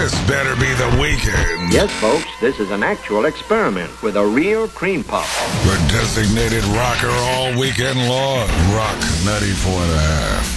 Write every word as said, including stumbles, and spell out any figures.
This better be the weekend. Yes, folks, this is an actual experiment with a real cream puff. The designated rocker all weekend long. Rock ninety-four and a half.